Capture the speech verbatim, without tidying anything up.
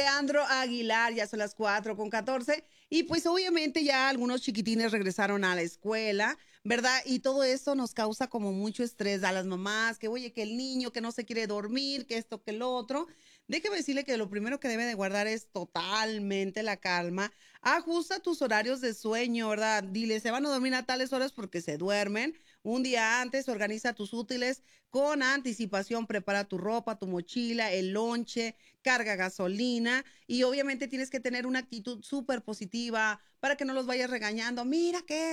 Leandro Aguilar, ya son las cuatro con catorce. Y pues obviamente ya algunos chiquitines regresaron a la escuela, ¿verdad? Y todo eso nos causa como mucho estrés a las mamás, que oye, que el niño que no se quiere dormir, que esto, que lo otro. Déjeme decirle que lo primero que debe de guardar es totalmente la calma. Ajusta tus horarios de sueño, ¿verdad? Dile, se van a dormir a tales horas porque se duermen. Un día antes, organiza tus útiles con anticipación, prepara tu ropa, tu mochila, el lonche, carga gasolina y obviamente tienes que tener una actitud súper positiva para que no los vayas regañando. Mira que